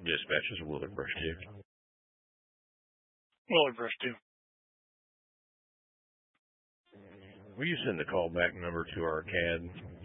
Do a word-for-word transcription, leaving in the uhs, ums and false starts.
Dispatches of Willard Brush two. Willard Brush two. Will you send the callback number to our C A D